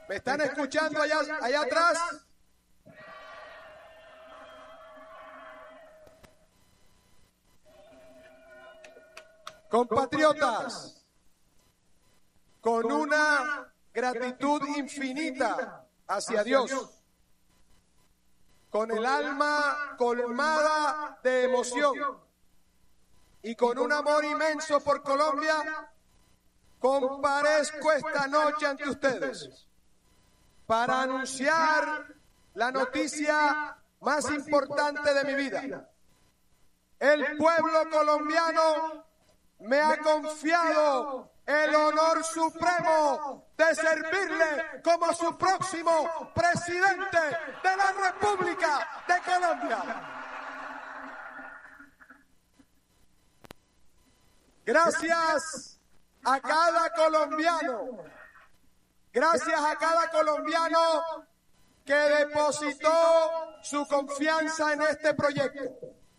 ¿Me están escuchando allá atrás? Compatriotas, con una gratitud infinita hacia Dios, con el alma colmada de emoción y con un amor inmenso por Colombia, comparezco esta noche ante ustedes para anunciar la noticia más importante de mi vida. El pueblo colombiano me ha confiado el honor supremo de servirle como su próximo presidente de la República de Colombia. Gracias a cada colombiano, gracias a cada colombiano que depositó su confianza en este proyecto.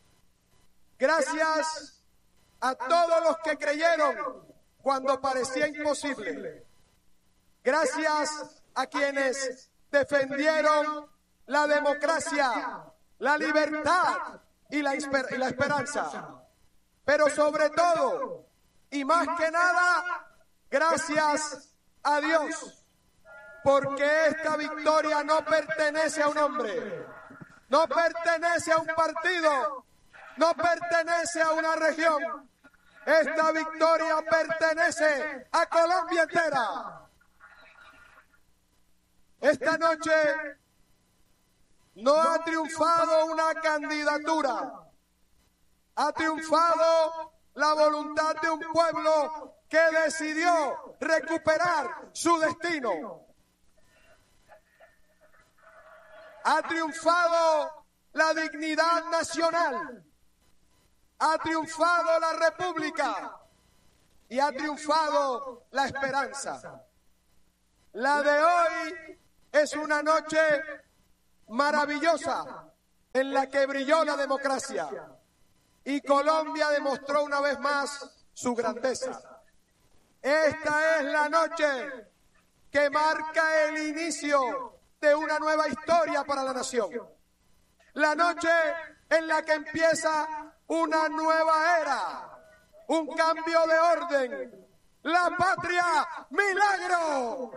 Gracias a todos los que creyeron cuando parecía imposible. Gracias a quienes defendieron la democracia, la libertad y la esperanza. Pero sobre todo, y más que nada, gracias a Dios, porque esta victoria no pertenece a un hombre, no pertenece a un partido, no pertenece a una región. Esta victoria pertenece a Colombia entera. Esta noche no ha triunfado una candidatura, ha triunfado la voluntad de un pueblo que decidió recuperar su destino. Ha triunfado la dignidad nacional. Ha triunfado la República y ha triunfado la esperanza. La de hoy es una noche maravillosa en la que brilló la democracia y Colombia demostró una vez más su grandeza. Esta es la noche que marca el inicio de una nueva historia para la nación. La noche en la que empieza una nueva era, un cambio de orden. ¡La patria, milagro!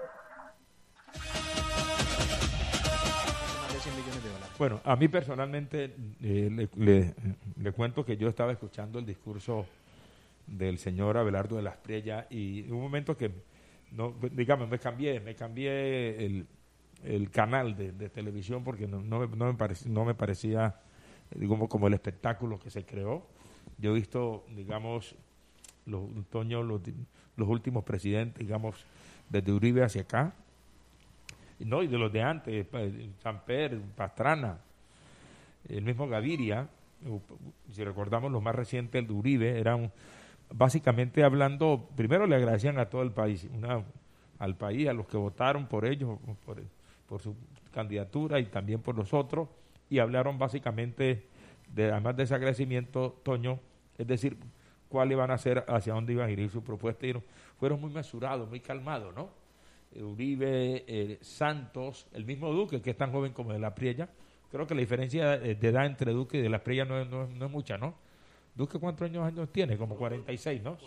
Bueno, a mí personalmente le cuento que yo estaba escuchando el discurso del señor Abelardo de las Prellas y en un momento que, no, digamos, me cambié el canal de televisión porque no me parecía digamos, como el espectáculo que se creó. Yo he visto, digamos, los últimos presidentes, digamos, desde Uribe hacia acá, no, y de los de antes, Samper, Pastrana, el mismo Gaviria, si recordamos los más recientes, el de Uribe, eran básicamente hablando, primero le agradecían a todo el país, al país, a los que votaron por ellos, por su candidatura y también por los otros, y hablaron básicamente, además de ese agradecimiento, Toño, es decir, cuál iban a hacer, hacia dónde iban a ir su propuesta, y fueron muy mesurados, muy calmados, ¿no? Uribe, Santos, el mismo Duque, que es tan joven como de la Priella. Creo que la diferencia de edad entre Duque y de la Priella no es mucha, ¿no? Duque, ¿cuántos años tiene? Como 46, ¿no?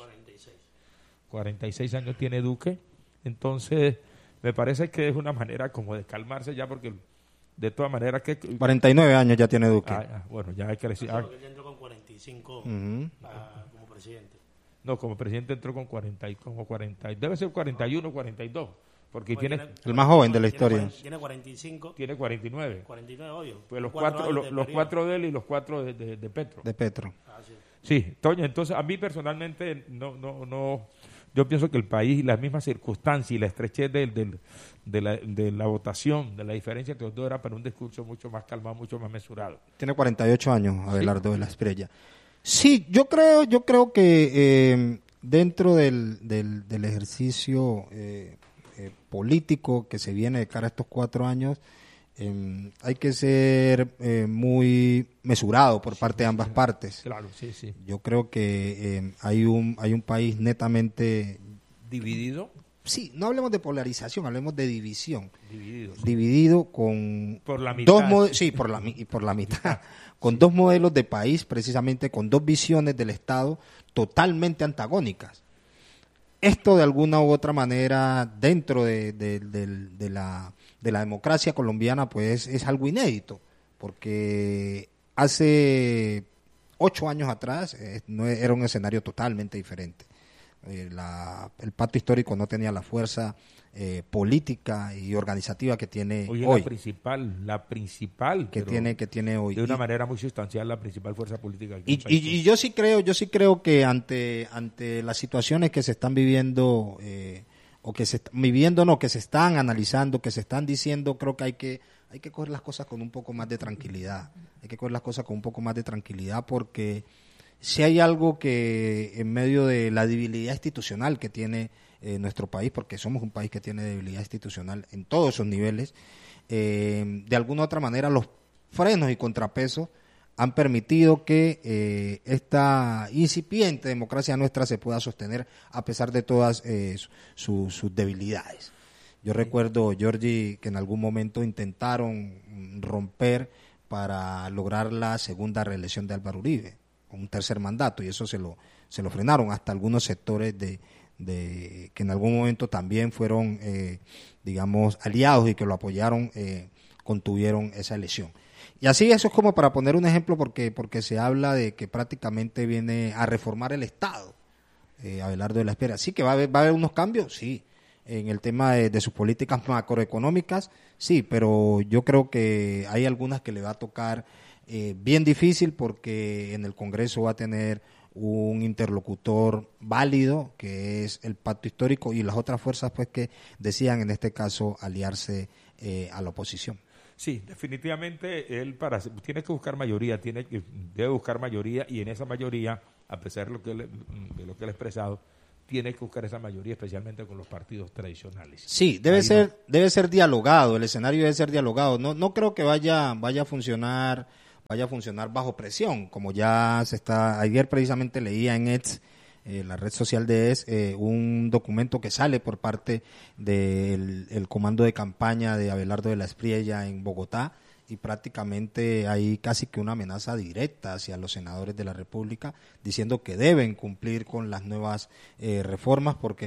46 años tiene Duque. Entonces, me parece que es una manera como de calmarse ya, porque de todas maneras que... 49 años ya tiene Duque. Bueno, ya hay que decir... Porque él entró con 45 como presidente. No, como presidente entró con 40, debe ser 41 o 42, porque bueno, tiene el más joven de la historia. Tiene 45. Tiene 49. 49, obvio. Pues los cuatro de él y los 4 de Petro. De Petro. Sí, Toño, entonces a mí personalmente no yo pienso que el país y las mismas circunstancias y la estrechez de la votación, de la diferencia entre los dos era para un discurso mucho más calmado, mucho más mesurado. Tiene 48 años, Abelardo de la Prellas. Sí, yo creo que dentro del ejercicio político que se viene de cara a estos 4 años, hay que ser muy mesurado por parte de ambas partes. Claro, sí. Yo creo que hay un país netamente dividido. sí, no hablemos de polarización, hablemos de división. Divididos. Dividido con Por la mitad. sí, por la mitad, con dos modelos de país, precisamente con dos visiones del Estado totalmente antagónicas. Esto de alguna u otra manera dentro de la democracia colombiana pues es algo inédito, porque hace 8 años atrás no era un escenario totalmente diferente. El pacto histórico no tenía la fuerza política y organizativa que tiene hoy. La principal que tiene hoy. De una manera muy sustancial, la principal fuerza política. Y yo sí creo que ante las situaciones que se están viviendo, que se están analizando, que se están diciendo, creo que hay que coger las cosas con un poco más de tranquilidad. Hay que coger las cosas con un poco más de tranquilidad, porque si hay algo que en medio de la debilidad institucional que tiene nuestro país, porque somos un país que tiene debilidad institucional en todos esos niveles, de alguna u otra manera los frenos y contrapesos han permitido que esta incipiente democracia nuestra se pueda sostener a pesar de todas sus debilidades. Yo recuerdo, Giorgi, que en algún momento intentaron romper para lograr la segunda reelección de Álvaro Uribe, con un tercer mandato, y eso se lo frenaron hasta algunos sectores de que en algún momento también fueron, digamos, aliados y que lo apoyaron, contuvieron esa elección. Y así, eso es como para poner un ejemplo, porque se habla de que prácticamente viene a reformar el Estado, Abelardo de la Espriella. Sí que va a haber unos cambios, sí, en el tema de sus políticas macroeconómicas, sí, pero yo creo que hay algunas que le va a tocar bien difícil, porque en el Congreso va a tener un interlocutor válido, que es el pacto histórico, y las otras fuerzas pues que decían en este caso aliarse a la oposición. Sí, definitivamente él tiene que buscar mayoría, debe buscar mayoría, y en esa mayoría, a pesar de lo que él ha expresado, tiene que buscar esa mayoría, especialmente con los partidos tradicionales. Sí, debe ser dialogado, el escenario debe ser dialogado. No creo que vaya a funcionar bajo presión, como ya ayer precisamente leía en X, la red social de X, un documento que sale por parte del comando de campaña de Abelardo de la Espriella en Bogotá, y prácticamente hay casi que una amenaza directa hacia los senadores de la República, diciendo que deben cumplir con las nuevas reformas, porque